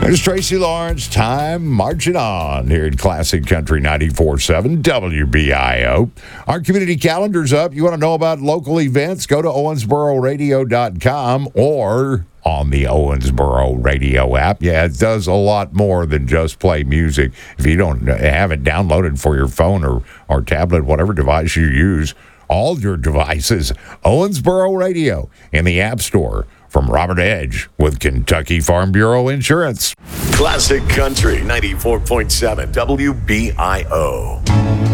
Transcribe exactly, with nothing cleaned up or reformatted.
There's Tracy Lawrence, time marching on here at Classic Country ninety-four point seven W B I O. Our community calendar's up. You want to know about local events? Go to owensboro radio dot com or on the Owensboro Radio app. Yeah, it does a lot more than just play music. If you don't have it downloaded for your phone or, or tablet, whatever device you use, all your devices, Owensboro Radio in the App Store. From Robert Edge with Kentucky Farm Bureau Insurance. Classic Country ninety-four point seven W B I O.